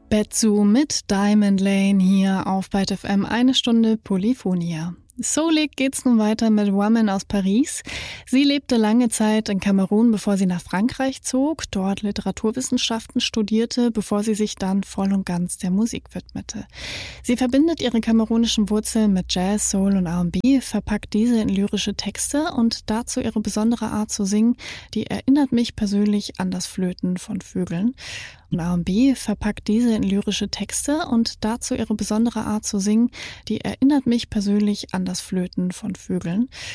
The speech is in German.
Betsu mit Diamond Lane hier auf Byte FM, 1 Stunde Polyphonia. Soulig geht's nun weiter mit Woman aus Paris. Sie lebte lange Zeit in Kamerun, bevor sie nach Frankreich zog, dort Literaturwissenschaften studierte, bevor sie sich dann voll und ganz der Musik widmete. Sie verbindet ihre kamerunischen Wurzeln mit Jazz, Soul und R&B, verpackt diese in lyrische Texte und dazu ihre besondere Art zu singen, die erinnert mich persönlich an das Flöten von Vögeln. Und R&B verpackt diese in lyrische Texte und dazu ihre besondere Art zu singen, die erinnert mich persönlich an das Flöten von Vögeln.